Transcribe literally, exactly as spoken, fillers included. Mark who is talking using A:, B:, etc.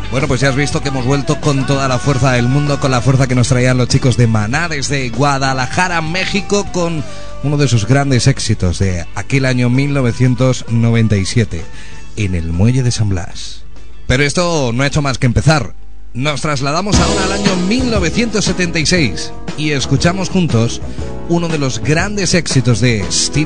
A: Bueno, pues ya has visto que hemos vuelto con toda la fuerza del mundo, con la fuerza que nos traían los chicos de Maná desde Guadalajara, México, con uno de sus grandes éxitos de aquel año mil novecientos noventa y siete, en el Muelle de San Blas. Pero esto no ha hecho más que empezar. Nos trasladamos ahora al año mil novecientos setenta y seis y escuchamos juntos uno de los grandes éxitos de Stevie